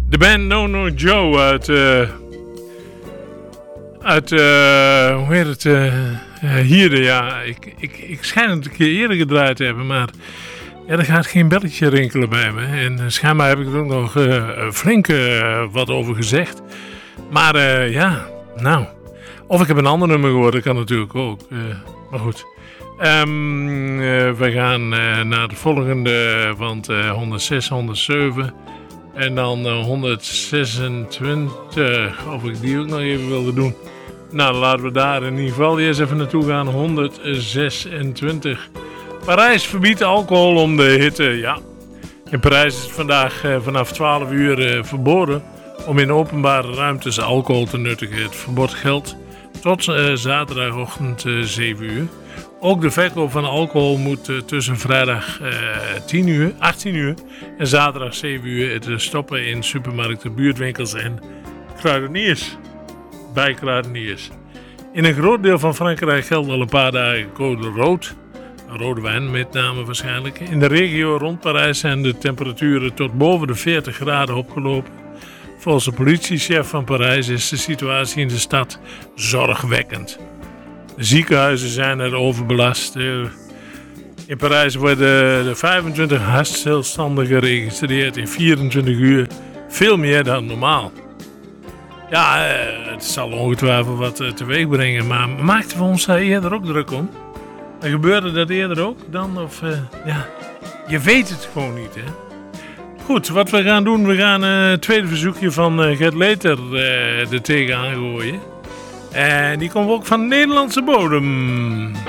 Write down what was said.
De band No No Joe uit hoe heet het, Hierde, ja. Ik schijn het een keer eerder gedraaid te hebben, maar ja, er gaat geen belletje rinkelen bij me. En schijnbaar heb ik er ook nog flink wat over gezegd. Maar ja, nou. Of ik heb een ander nummer gehoord, dat kan natuurlijk ook. Maar goed. We gaan naar de volgende, want 106, 107 en dan 126, of ik die ook nog even wilde doen. Nou, laten we daar in ieder geval eerst even naartoe gaan. 126. Parijs verbiedt alcohol om de hitte. Ja, in Parijs is het vandaag vanaf 12 uur verboden om in openbare ruimtes alcohol te nuttigen. Het verbod geldt tot zaterdagochtend 7 uur. Ook de verkoop van alcohol moet tussen vrijdag 18 uur en zaterdag 7 uur te stoppen in supermarkten, buurtwinkels en kruideniers. Bij kruideniers. In een groot deel van Frankrijk geldt al een paar dagen code rood. Rode wijn met name waarschijnlijk. In de regio rond Parijs zijn de temperaturen tot boven de 40 graden opgelopen. Volgens de politiechef van Parijs is de situatie in de stad zorgwekkend. De ziekenhuizen zijn er overbelast. In Parijs worden de 25 hartstilstanden geregistreerd in 24 uur. Veel meer dan normaal. Ja, het zal ongetwijfeld wat teweeg brengen. Maar maakten we ons daar eerder ook druk om? En gebeurde dat eerder ook dan? Of ja, je weet het gewoon niet, hè? Goed, wat we gaan doen, we gaan het tweede verzoekje van Gert Leter er tegenaan gooien. En die komt ook van Nederlandse bodem.